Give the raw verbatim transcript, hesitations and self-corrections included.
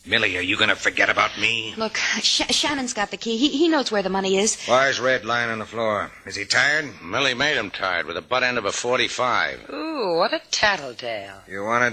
Millie, are you going to forget about me? Look, Sh- Shannon's got the key. He, he knows where the money is. Why's Red lying on the floor? Is he tired? Millie made him tired with the butt end of a forty-five. Ooh, what a tattletale. You want to